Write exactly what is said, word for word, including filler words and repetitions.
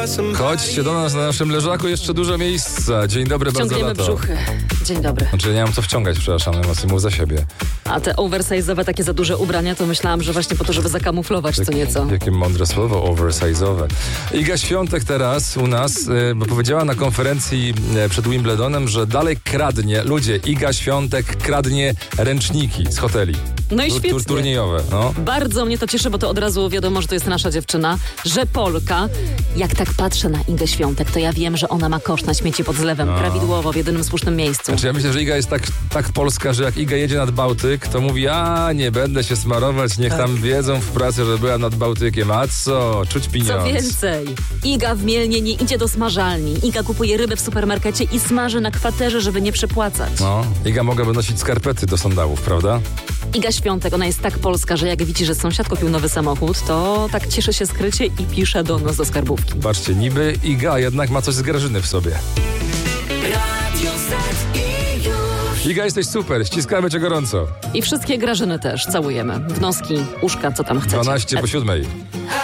Chodźcie do nas na naszym leżaku, jeszcze dużo miejsca. Dzień dobry, bardzo Ciągniemy lato. brzuchy. Dzień dobry. Znaczy, nie mam co wciągać, przepraszam, emocje mów za siebie. A te oversize'owe, takie za duże ubrania, to myślałam, że właśnie po to, żeby zakamuflować co nieco. Jakie mądre słowo, oversize'owe. Iga Świątek teraz u nas, y, bo powiedziała na konferencji y, przed Wimbledonem, że dalej kradnie, ludzie, Iga Świątek kradnie ręczniki z hoteli. No i Tur- świetnie. tur- turniejowe, no. Bardzo mnie to cieszy, bo to od razu wiadomo, że to jest nasza dziewczyna, że Polka. Jak tak patrzę na Igę Świątek, to ja wiem, że ona ma kosz na śmieci pod zlewem, No. prawidłowo, w jedynym słusznym miejscu. Znaczy ja myślę, że Iga jest tak, tak polska, że jak Iga jedzie nad Bałtyk, to mówi, a nie będę się smarować, niech Tak. tam wiedzą w pracy, że byłam nad Bałtykiem. A co? Czuć pieniądz. Co więcej, Iga w Mielnie nie idzie do smażalni. Iga kupuje rybę w supermarkecie i smaży na kwaterze, żeby nie przepłacać. No, Iga mogłaby nosić skarpety do sandałów, prawda? Iga Świątek, ona jest tak polska, że jak widzi, że sąsiad kupił nowy samochód, to tak cieszy się skrycie i pisze do nas do skarbówki. Patrzcie, niby Iga jednak ma coś z Grażyny w sobie. Radio Z i już. Iga, jesteś super, ściskamy cię gorąco. I wszystkie Grażyny też całujemy. W noski, uszka, co tam chcecie. dwanaście po siódmej.